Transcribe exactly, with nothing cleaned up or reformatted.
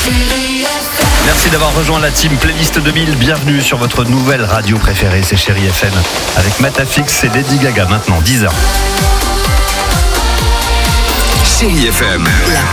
Merci d'avoir rejoint la team Playlist deux mille. Bienvenue sur votre nouvelle radio préférée, c'est Chérie F M. Avec Matafix et Lady Gaga maintenant, dix heures. Chérie F M.